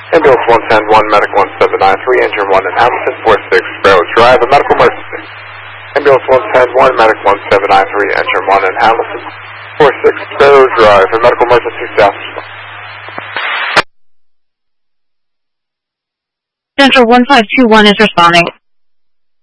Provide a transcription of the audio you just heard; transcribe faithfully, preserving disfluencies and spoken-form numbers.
Ambulance one ten one, Medic one seven nine three, Engine one in Hamilton, four six Sparrow Drive, a medical emergency. Ambulance one ten one, Medic one seven nine three, Engine one in Hamilton, four six Sparrow Drive, a medical emergency, South. Central one five two one is responding.